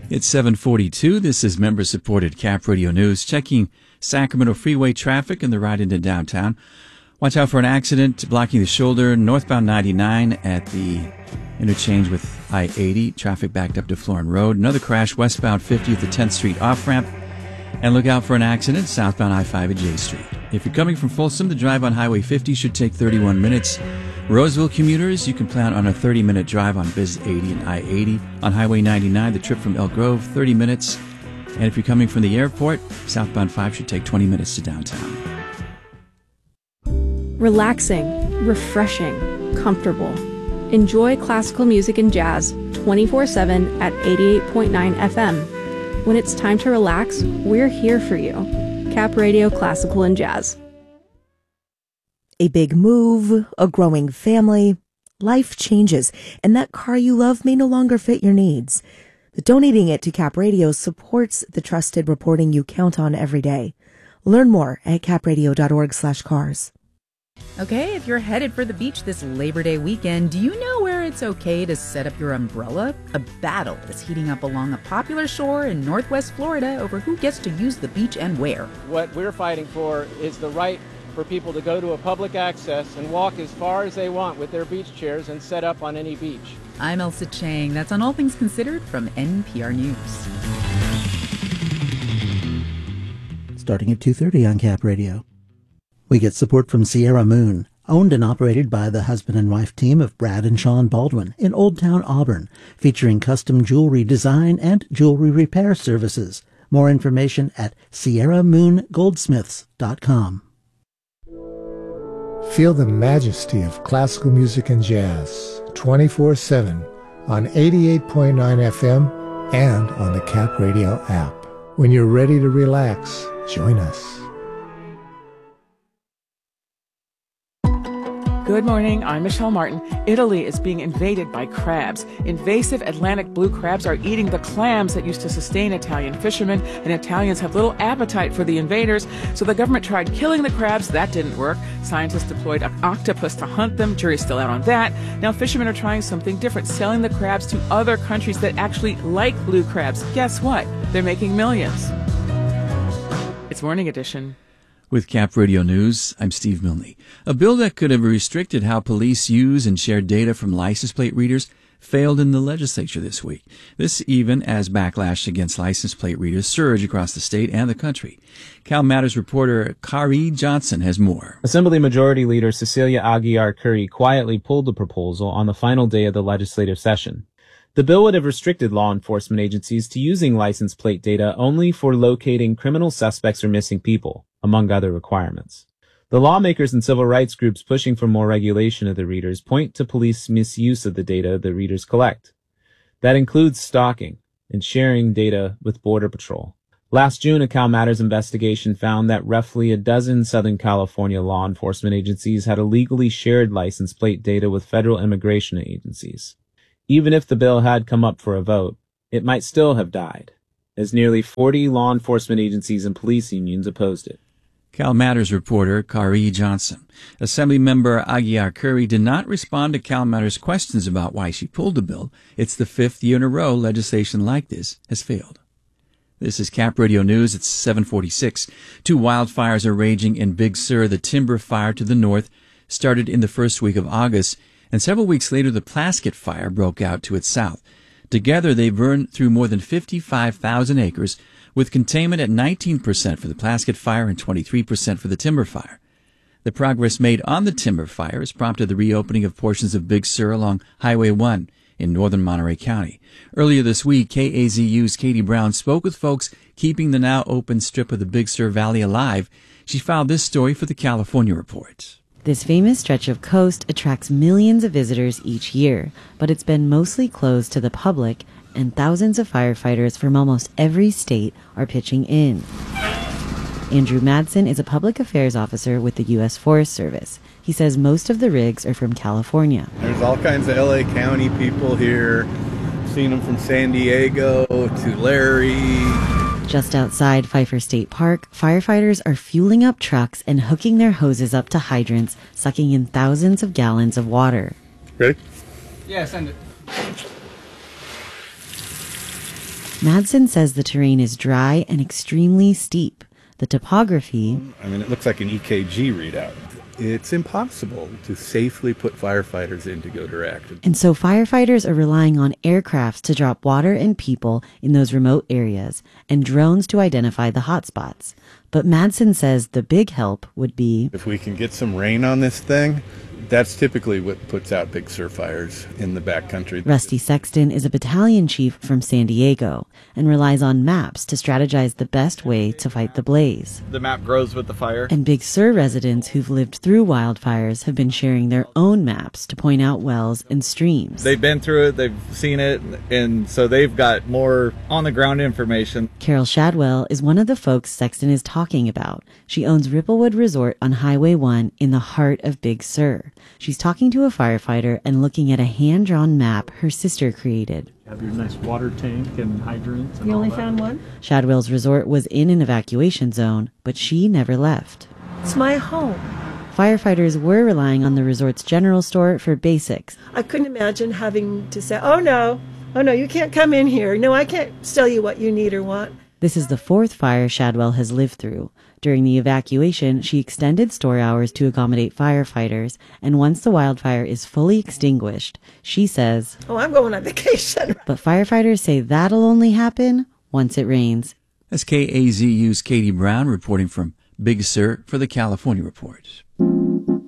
It's 7:42. This is member-supported Cap Radio News. Checking Sacramento freeway traffic and the ride into downtown. Watch out for an accident blocking the shoulder northbound 99 at the interchange with I-80. Traffic backed up to Florin Road. Another crash westbound 50th to 10th Street off-ramp. And look out for an accident southbound I-5 at J Street. If you're coming from Folsom, the drive on Highway 50 should take 31 minutes. Roseville commuters, you can plan on a 30-minute drive on Biz 80 and I-80. On Highway 99, the trip from Elk Grove, 30 minutes. And if you're coming from the airport, southbound 5 should take 20 minutes to downtown. Relaxing, refreshing, comfortable. Enjoy classical music and jazz 24/7 at 88.9 FM. When it's time to relax, we're here for you. Cap Radio Classical and Jazz. A big move, a growing family, life changes, and that car you love may no longer fit your needs. But donating it to Cap Radio supports the trusted reporting you count on every day. Learn more at capradio.org/cars. Okay, if you're headed for the beach this Labor Day weekend, do you know where it's okay to set up your umbrella? A battle is heating up along a popular shore in Northwest Florida over who gets to use the beach and where. What we're fighting for is the right for people to go to a public access and walk as far as they want with their beach chairs and set up on any beach. I'm Elsa Chang. That's on All Things Considered from NPR News. Starting at 2:30 on Cap Radio. We get support from Sierra Moon, owned and operated by the husband and wife team of Brad and Sean Baldwin in Old Town Auburn, featuring custom jewelry design and jewelry repair services. More information at sierramoongoldsmiths.com. Feel the majesty of classical music and jazz 24/7 on 88.9 FM and on the Cap Radio app. When you're ready to relax, join us. Good morning, I'm Michelle Martin. Italy is being invaded by crabs. Invasive Atlantic blue crabs are eating the clams that used to sustain Italian fishermen, and Italians have little appetite for the invaders, so the government tried killing the crabs. That didn't work. Scientists deployed an octopus to hunt them. Jury's still out on that. Now fishermen are trying something different, selling the crabs to other countries that actually like blue crabs. Guess what? They're making millions. It's Morning Edition. With Cap Radio News, I'm Steve Milne. A bill that could have restricted how police use and share data from license plate readers failed in the legislature this week. This even as backlash against license plate readers surge across the state and the country. Cal Matters reporter Kari Johnson has more. Assembly Majority Leader Cecilia Aguiar-Curry quietly pulled the proposal on the final day of the legislative session. The bill would have restricted law enforcement agencies to using license plate data only for locating criminal suspects or missing people, among other requirements. The lawmakers and civil rights groups pushing for more regulation of the readers point to police misuse of the data the readers collect. That includes stalking and sharing data with Border Patrol. Last June, a Cal Matters investigation found that roughly a dozen Southern California law enforcement agencies had illegally shared license plate data with federal immigration agencies. Even if the bill had come up for a vote, it might still have died, as nearly 40 law enforcement agencies and police unions opposed it. Cal Matters reporter Kari Johnson. Assemblymember Aguiar-Curry did not respond to Cal Matters questions about why she pulled the bill. It's the fifth year in a row legislation like this has failed. This is Cap Radio News. It's 7:46. Two wildfires are raging in Big Sur. The timber fire to the north started in the first week of August, and several weeks later the Plaskett fire broke out to its south. Together they burned through more than 55,000 acres, with containment at 19% for the Plaskett fire and 23% for the timber fire. The progress made on the timber fire has prompted the reopening of portions of Big Sur along Highway 1 in northern Monterey County. Earlier this week, KAZU's Katie Brown spoke with folks keeping the now open strip of the Big Sur Valley alive. She filed this story for the California Report. This famous stretch of coast attracts millions of visitors each year, but it's been mostly closed to the public, and thousands of firefighters from almost every state are pitching in. Andrew Madsen is a public affairs officer with the U.S. Forest Service. He says most of the rigs are from California. There's all kinds of L.A. County people here. Seen them from San Diego to Larry. Just outside Pfeiffer State Park, firefighters are fueling up trucks and hooking their hoses up to hydrants, sucking in thousands of gallons of water. Ready? Yeah, send it. Madsen says the terrain is dry and extremely steep. The topography, it looks like an EKG readout. It's impossible to safely put firefighters in to go direct. and so firefighters are relying on aircrafts to drop water and people in those remote areas and drones to identify the hotspots. But Madsen says the big help would be If we can get some rain on this thing, that's typically what puts out Big Sur fires in the backcountry. Rusty Sexton is a battalion chief from San Diego and relies on maps to strategize the best way to fight the blaze. The map grows with the fire. And Big Sur residents who've lived through wildfires have been sharing their own maps to point out wells and streams. They've been through it, they've seen it, and so they've got more on-the-ground information. Carol Shadwell is one of the folks Sexton is talking about. She owns Ripplewood Resort on Highway 1 in the heart of Big Sur. She's talking to a firefighter and looking at a hand-drawn map her sister created. Have your nice water tank and hydrants. And you only all found one? Shadwell's resort was in an evacuation zone, but she never left. It's my home. Firefighters were relying on the resort's general store for basics. I couldn't imagine having to say, oh no, you can't come in here. No, I can't sell you what you need or want. This is the fourth fire Shadwell has lived through. During the evacuation, she extended store hours to accommodate firefighters, and once the wildfire is fully extinguished, she says, oh, I'm going on vacation. But firefighters say that'll only happen once it rains. That's KAZU's Katie Brown reporting from Big Sur for the California Report.